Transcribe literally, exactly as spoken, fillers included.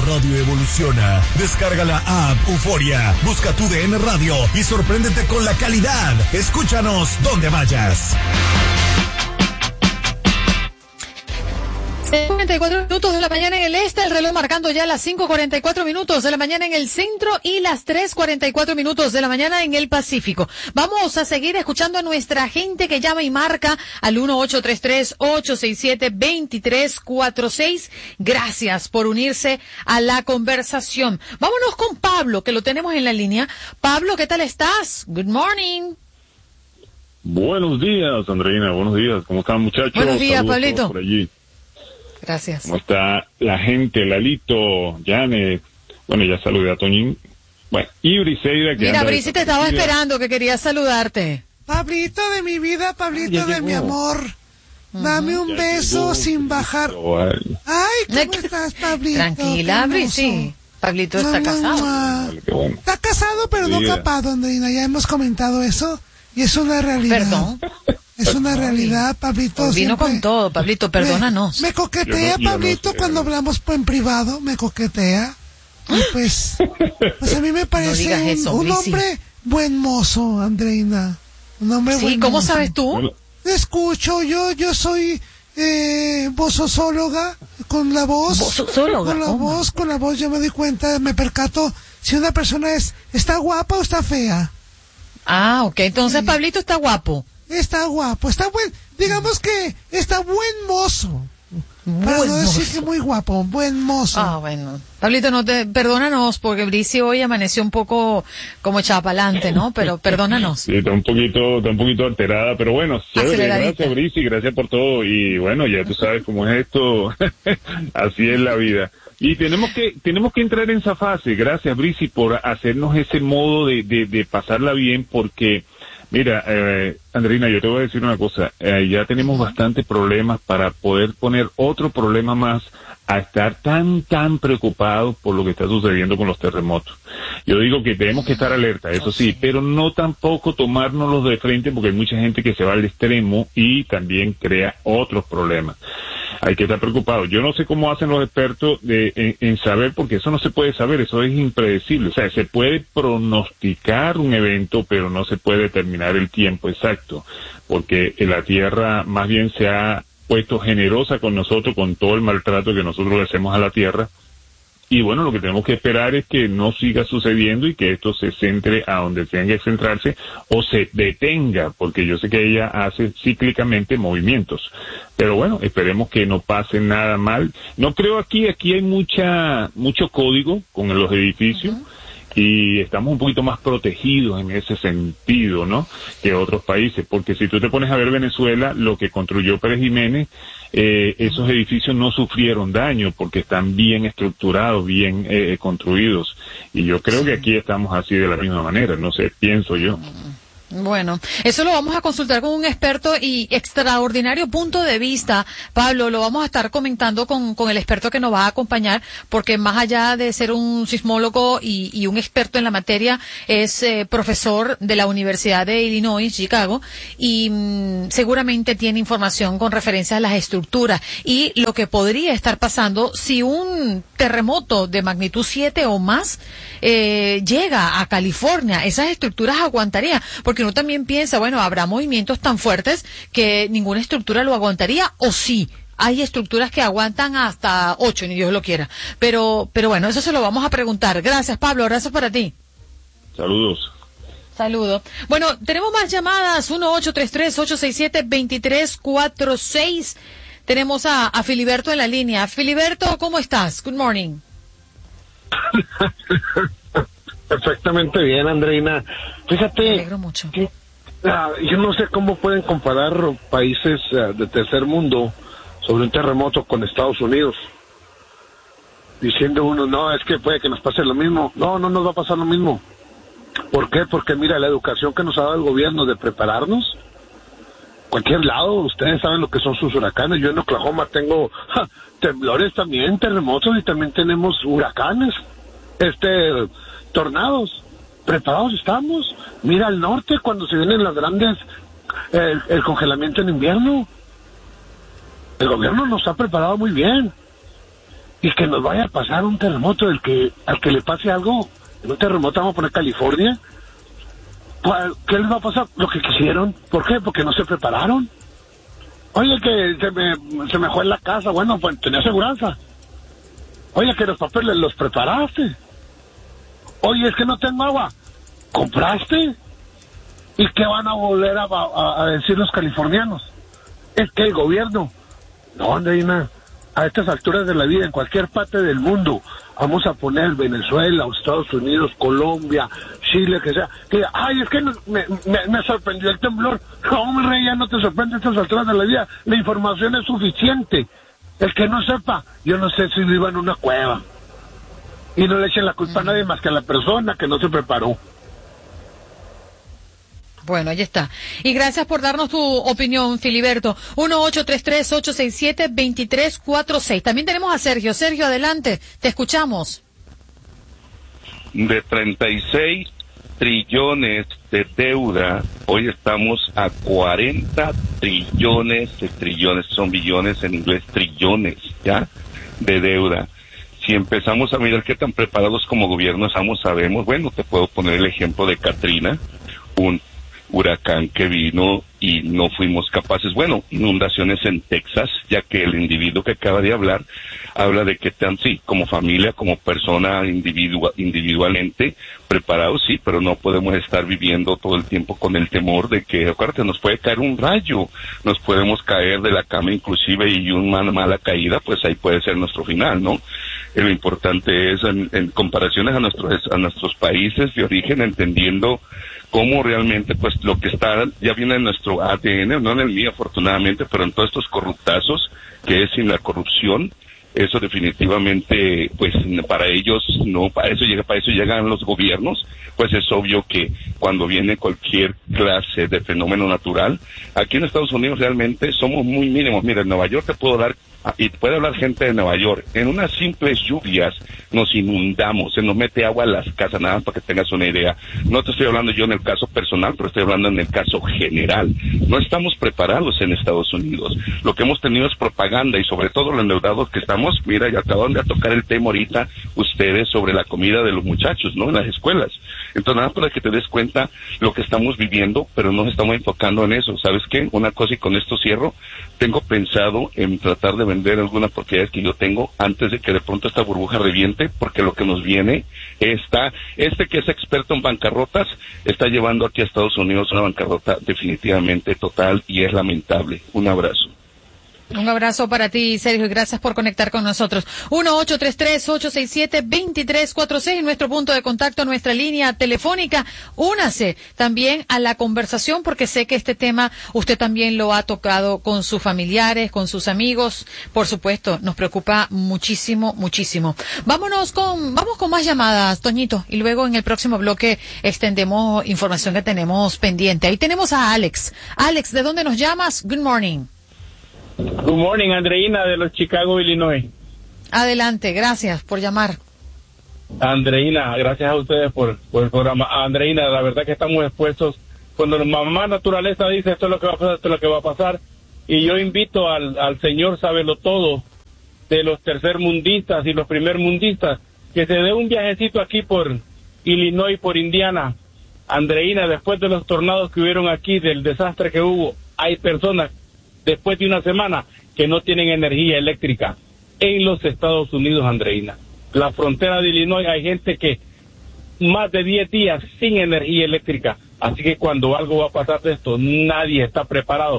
radio evoluciona. Descarga la app Euforia, busca tu D N Radio y sorpréndete con la calidad. Escúchanos donde vayas. cuarenta y cuatro minutos de la mañana en el este, el reloj marcando ya las cinco cuarenta y cuatro minutos de la mañana en el centro y las tres cuarenta y cuatro minutos de la mañana en el Pacífico. Vamos a seguir escuchando a nuestra gente que llama y marca al uno ocho tres tres, ocho seis siete, dos tres cuatro seis. Gracias por unirse a la conversación. Vámonos con Pablo, que lo tenemos en la línea. Pablo, ¿qué tal estás? Good morning. Buenos días, Andreina. Buenos días. ¿Cómo están, muchachos? Buenos días, Saludos Pablito. por allí. Gracias. ¿Cómo está la gente? Lalito, Janet. Bueno, ya saludé a Toñín. Bueno, y Briseida. Que Mira, Brisi te estaba esperando, que quería saludarte. Pablito de mi vida, Pablito ya de llegó. mi amor. Dame un Ya beso llegó, sin bajar. Vale. Ay, ¿cómo estás, Pablito? Tranquila, Qué Brisi. hermoso. Pablito está Mua, casado. mua. Vale, qué bueno. Está casado, pero no Mira. capado, Andreina. Ya hemos comentado eso. Y es una realidad. Perdón. Es una realidad, Pablito. Vino siempre- con todo, Pablito, perdónanos. Me, me coquetea, Yo no- yo no Pablito, sé. cuando hablamos en privado. Me coquetea. Y pues, pues a mí me parece digas un, eso, un Brisi. hombre buen mozo, Andreina. Un hombre Sí, buen ¿cómo mozo. sabes tú? Bueno, Escucho, yo yo soy eh, vozosóloga, con la voz, Vozosóloga, con la ¿cómo? voz, con la voz yo me doy cuenta, me percato si una persona es está guapa o está fea. Ah, ok, entonces Pablito está guapo. Está guapo, está buen, digamos que está buen mozo. Para Buen no decir mozo. que muy guapo, buen mozo. Ah, bueno. Pablito, no te, perdónanos, porque Brisi hoy amaneció un poco como chapalante, ¿no? Pero perdónanos. Sí, está un poquito, está un poquito alterada, pero bueno, chévere, Aceleradita. gracias, Brisi, gracias por todo, y bueno, ya tú sabes cómo es esto, así es la vida. Y tenemos que, tenemos que entrar en esa fase, gracias, Brisi, por hacernos ese modo de, de, de pasarla bien, porque, mira, eh, Andreina, yo te voy a decir una cosa, eh, ya tenemos bastantes problemas para poder poner otro problema más a estar tan, tan preocupados por lo que está sucediendo con los terremotos. Yo digo que tenemos que estar alerta, eso sí, pero no tampoco tomárnoslos de frente, porque hay mucha gente que se va al extremo y también crea otros problemas. Hay que estar preocupado. Yo no sé cómo hacen los expertos de, en, en saber, porque eso no se puede saber, eso es impredecible. O sea, se puede pronosticar un evento, pero no se puede determinar el tiempo exacto, porque la Tierra más bien se ha puesto generosa con nosotros, con todo el maltrato que nosotros le hacemos a la Tierra. Y bueno, lo que tenemos que esperar es que no siga sucediendo y que esto se centre a donde tenga que centrarse o se detenga, porque yo sé que ella hace cíclicamente movimientos. Pero bueno, esperemos que no pase nada mal. No creo aquí, aquí hay mucha, mucho código con los edificios. Uh-huh. Y estamos un poquito más protegidos en ese sentido, ¿no?, que otros países, porque si tú te pones a ver Venezuela, lo que construyó Pérez Jiménez, eh, esos edificios no sufrieron daño porque están bien estructurados, bien eh, construidos, y yo creo que aquí estamos así de la misma manera, no sé, pienso yo. Bueno, eso lo vamos a consultar con un experto y extraordinario punto de vista, Pablo, lo vamos a estar comentando con, con el experto que nos va a acompañar, porque más allá de ser un sismólogo y, y un experto en la materia, es eh, profesor de la Universidad de Illinois, Chicago, y mmm, seguramente tiene información con referencia a las estructuras y lo que podría estar pasando si un terremoto de magnitud siete o más eh, llega a California. Esas estructuras aguantarían, porque uno también piensa, bueno, habrá movimientos tan fuertes que ninguna estructura lo aguantaría, o sí, hay estructuras que aguantan hasta ocho, ni Dios lo quiera. Pero, pero bueno, eso se lo vamos a preguntar. Gracias, Pablo, gracias para ti. Saludos. Saludos. Bueno, tenemos más llamadas, uno ocho tres tres, ocho seis siete, dos tres cuatro seis. Tenemos a, a Filiberto en la línea. Filiberto, ¿cómo estás? Good morning. Perfectamente bien, Andreina. Fíjate, Me alegro mucho. Que, uh, yo no sé cómo pueden comparar países uh, de tercer mundo sobre un terremoto con Estados Unidos. Diciendo uno, no, es que puede que nos pase lo mismo. No, no nos va a pasar lo mismo. ¿Por qué? Porque mira, la educación que nos ha dado el gobierno de prepararnos, cualquier lado, ustedes saben lo que son sus huracanes. Yo en Oklahoma tengo ja, temblores también, terremotos, y también tenemos huracanes, este, tornados. Preparados estamos. Mira al norte cuando se vienen las grandes, el, el congelamiento en invierno. El gobierno nos ha preparado muy bien. y que nos vaya a pasar un terremoto, del que al que le pase algo, en un terremoto vamos a poner California, ¿qué les va a pasar? Lo que quisieron. ¿Por qué? Porque no se prepararon. Oye, que se me, se me fue en la casa, bueno, pues tenía aseguranza. Oye, que los papeles los preparaste. Oye, es que no tengo agua. ¿Compraste? ¿Y qué van a volver a, a, a decir los californianos? Es que el gobierno... No, Andreina, a estas alturas de la vida, en cualquier parte del mundo, vamos a poner Venezuela, Estados Unidos, Colombia, Chile, que sea, que ay, es que me, me, me sorprendió el temblor. No, hombre, ya no te sorprende a estas alturas de la vida, la información es suficiente. El que no sepa, yo no sé si viva en una cueva. Y no le echen la culpa mm. a nadie más que a la persona que no se preparó. Bueno, ahí está. Y gracias por darnos tu opinión, Filiberto. uno ocho tres tres, ocho seis siete, dos tres cuatro seis. También tenemos a Sergio. Sergio, adelante. Te escuchamos. De treinta y seis trillones de deuda, hoy estamos a cuarenta trillones de trillones, son billones en inglés, trillones, ¿ya? De deuda. Si empezamos a mirar qué tan preparados como gobierno estamos, sabemos, bueno, te puedo poner el ejemplo de Katrina, un huracán que vino y no fuimos capaces, bueno, inundaciones en Texas, ya que el individuo que acaba de hablar, habla de que tan, sí, como familia, como persona individua, individualmente, preparados, sí, pero no podemos estar viviendo todo el tiempo con el temor de que, acuérdate, nos puede caer un rayo, nos podemos caer de la cama inclusive y una mala caída, pues ahí puede ser nuestro final, ¿no? Eh, lo importante es, en, en comparaciones a nuestros, a nuestros países de origen, entendiendo cómo realmente, pues, lo que está, ya viene en nuestro A D N, no en el mío afortunadamente, pero en todos estos corruptazos, que es sin la corrupción, eso definitivamente, pues, para ellos, no, para eso llega, para eso llegan los gobiernos, pues es obvio que cuando viene cualquier clase de fenómeno natural, aquí en Estados Unidos realmente somos muy mínimos. Mira, en Nueva York te puedo dar, y puede hablar gente de Nueva York, en unas simples lluvias nos inundamos, se nos mete agua a las casas, nada más para que tengas una idea. No te estoy hablando yo en el caso personal, pero estoy hablando en el caso general. No estamos preparados en Estados Unidos. Lo que hemos tenido es propaganda y sobre todo los endeudados que estamos, mira, y acaban de tocar el tema ahorita ustedes sobre la comida de los muchachos, ¿no? En las escuelas. Entonces, nada para que te des cuenta lo que estamos viviendo, pero no nos estamos enfocando en eso. ¿Sabes qué? Una cosa, y con esto cierro, tengo pensado en tratar de vender algunas propiedades que yo tengo antes de que de pronto esta burbuja reviente, porque lo que nos viene está, este que es experto en bancarrotas, está llevando aquí a Estados Unidos una bancarrota definitivamente total y es lamentable. Un abrazo. Un abrazo para ti, Sergio, y gracias por conectar con nosotros. uno ocho tres tres, ocho seis siete, dos tres cuatro seis, nuestro punto de contacto, nuestra línea telefónica. Únase también a la conversación porque sé que este tema usted también lo ha tocado con sus familiares, con sus amigos. Por supuesto, nos preocupa muchísimo, muchísimo. Vámonos con, vamos con más llamadas, Toñito, y luego en el próximo bloque extendemos información que tenemos pendiente. Ahí tenemos a Alex. Alex, ¿de dónde nos llamas? Good morning. Good morning, Andreina, de los Chicago, Illinois. Adelante, gracias por llamar. Andreina, gracias a ustedes por, por el programa. Andreina, la verdad que estamos expuestos. Cuando la mamá naturaleza dice esto es lo que va a pasar, esto es lo que va a pasar. Y yo invito al, al señor Sábelo Todo, de los tercermundistas y los primermundistas, que se dé un viajecito aquí por Illinois, por Indiana. Andreina, después de los tornados que hubieron aquí, del desastre que hubo, hay personas después de una semana que no tienen energía eléctrica en los Estados Unidos, Andreina. La frontera de Illinois hay gente que más de diez días sin energía eléctrica, así que cuando algo va a pasar de esto, nadie está preparado.